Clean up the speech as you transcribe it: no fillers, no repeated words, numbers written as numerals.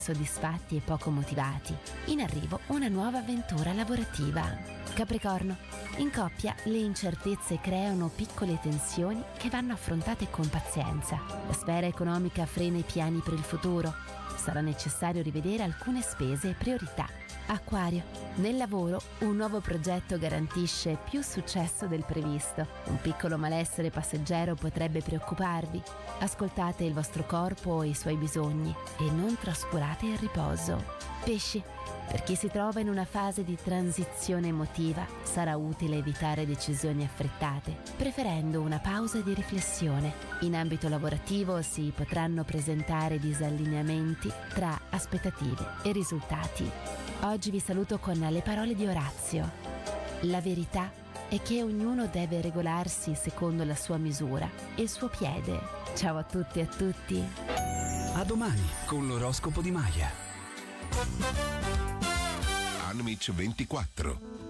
soddisfatti e poco motivati. In arrivo una nuova avventura lavorativa. Capricorno, in coppia le incertezze creano piccole tensioni che vanno affrontate con pazienza. La sfera economica frena i piani per il futuro. Sarà necessario rivedere alcune spese e priorità. Acquario, nel lavoro un nuovo progetto garantisce più successo del previsto. Un piccolo malessere passeggero potrebbe preoccuparvi. Ascoltate il vostro corpo e i suoi bisogni e non trascurate il riposo. Pesci, per chi si trova in una fase di transizione emotiva, sarà utile evitare decisioni affrettate, preferendo una pausa di riflessione. In ambito lavorativo si potranno presentare disallineamenti tra aspettative e risultati. Oggi vi saluto con le parole di Orazio. La verità è che ognuno deve regolarsi secondo la sua misura e il suo piede. Ciao a tutti e a tutti. A domani con l'oroscopo di Maya. Anumich 24